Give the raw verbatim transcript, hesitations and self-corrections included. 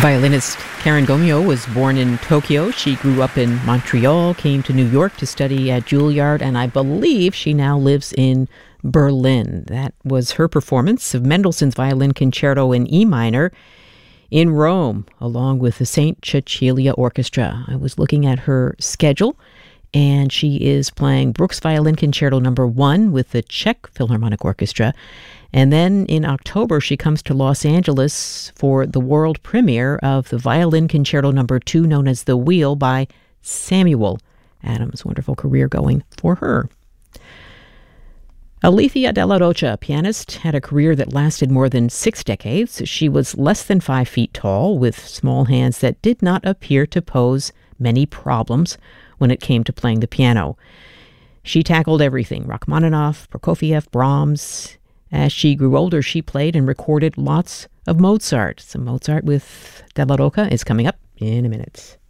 Violinist Karen Gomyo was born in Tokyo. She grew up in Montreal, came to New York to study at Juilliard, and I believe she now lives in Berlin. That was her performance of Mendelssohn's Violin Concerto in E minor in Rome, along with the Saint Cecilia Orchestra. I was looking at her schedule, and she is playing Bruch's Violin Concerto number one with the Czech Philharmonic Orchestra. And then in October, she comes to Los Angeles for the world premiere of the Violin Concerto number two, known as The Wheel, by Samuel Adams. Wonderful career going for her. Alethea de la Rocha, pianist, had a career that lasted more than six decades. She was less than five feet tall, with small hands that did not appear to pose many problems when it came to playing the piano. She tackled everything: Rachmaninoff, Prokofiev, Brahms. As she grew older, she played and recorded lots of Mozart. Some Mozart with De la Rocha is coming up in a minute.